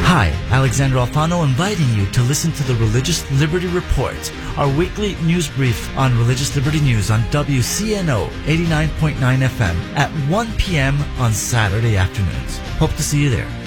Hi, Alexander Alfano inviting you to listen to the Religious Liberty Report, our weekly news brief on religious liberty news on WCNO 89.9 FM at 1 p.m. on Saturday afternoons. Hope to see you there.